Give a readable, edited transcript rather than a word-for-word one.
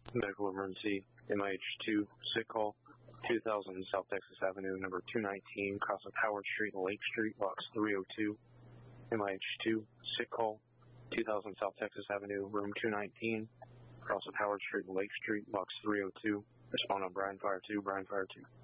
Medical emergency, MIH2, sick call, 2000 South Texas Avenue, number 219, cross of Howard Street and Lake Street, box 302. MIH2, sick call, 2000 South Texas Avenue, room 219, cross of Howard Street and Lake Street, box 302. Respond on Brian Fire 2, Brian Fire 2.